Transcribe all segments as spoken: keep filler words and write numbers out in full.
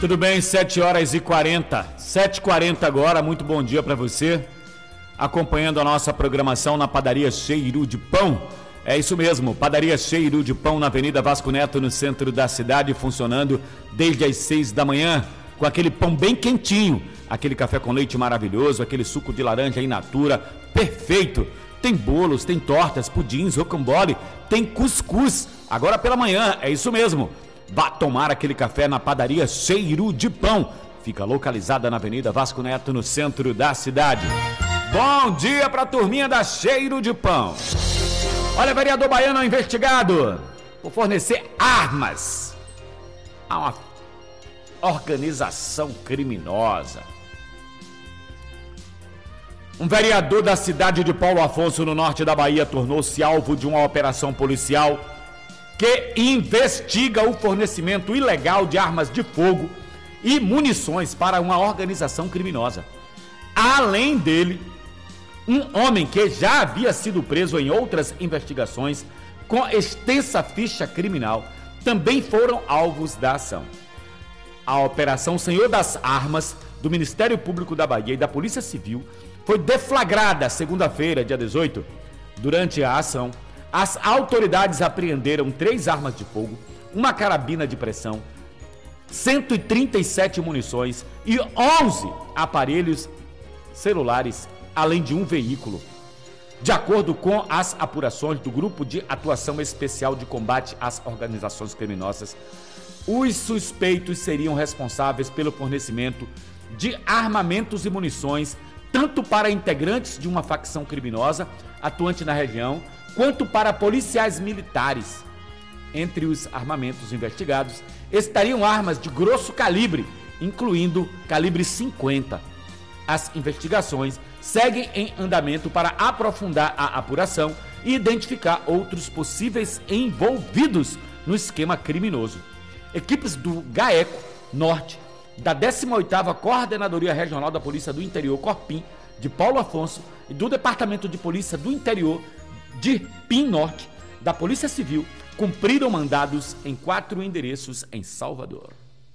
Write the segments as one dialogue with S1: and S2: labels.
S1: Tudo bem, sete horas e quarenta, sete e quarenta agora, muito bom dia para você, acompanhando a nossa programação na Padaria Cheiro de Pão. É isso mesmo, Padaria Cheiro de Pão na Avenida Vasco Neto, no centro da cidade, funcionando desde as seis da manhã, com aquele pão bem quentinho, aquele café com leite maravilhoso, aquele suco de laranja in natura, perfeito. Tem bolos, tem tortas, pudins, rocambole, tem cuscuz, agora pela manhã, é isso mesmo. Vá tomar aquele café na Padaria Cheiro de Pão. Fica localizada na Avenida Vasco Neto, no centro da cidade. Bom dia para a turminha da Cheiro de Pão. Olha, vereador baiano é investigado por fornecer armas a uma organização criminosa. Um vereador da cidade de Paulo Afonso, no norte da Bahia, tornou-se alvo de uma operação policial que investiga o fornecimento ilegal de armas de fogo e munições para uma organização criminosa. Além dele, um homem que já havia sido preso em outras investigações com extensa ficha criminal também foram alvos da ação. A Operação Senhor das Armas do Ministério Público da Bahia e da Polícia Civil foi deflagrada segunda-feira, dia dezoito. Durante a ação, as autoridades apreenderam três armas de fogo, uma carabina de pressão, cento e trinta e sete munições e onze aparelhos celulares, além de um veículo. De acordo com as apurações do Grupo de Atuação Especial de Combate às Organizações Criminosas, os suspeitos seriam responsáveis pelo fornecimento de armamentos e munições, tanto para integrantes de uma facção criminosa atuante na região, quanto para policiais militares. Entre os armamentos investigados estariam armas de grosso calibre, incluindo calibre cinquenta. As investigações seguem em andamento para aprofundar a apuração e identificar outros possíveis envolvidos no esquema criminoso. Equipes do GAECO Norte, da décima oitava Coordenadoria Regional da Polícia do Interior, Corpim, de Paulo Afonso, e do Departamento de Polícia do Interior de Pim Norte, da Polícia Civil, cumpriram mandados em quatro endereços em Salvador.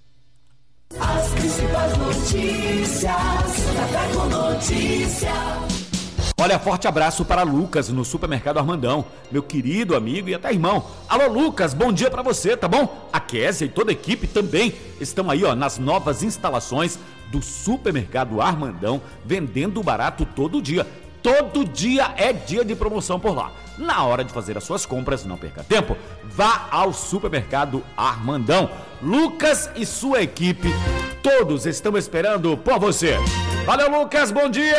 S2: As principais notícias, Café com Notícia.
S1: Olha, forte abraço para Lucas no Supermercado Armandão, meu querido amigo e até irmão. Alô, Lucas, bom dia para você, tá bom? A Kézia e toda a equipe também estão aí, ó, nas novas instalações do Supermercado Armandão, vendendo barato todo dia. Todo dia é dia de promoção por lá. Na hora de fazer as suas compras, não perca tempo, vá ao Supermercado Armandão. Lucas e sua equipe, todos estão esperando por você. Valeu, Lucas, bom dia!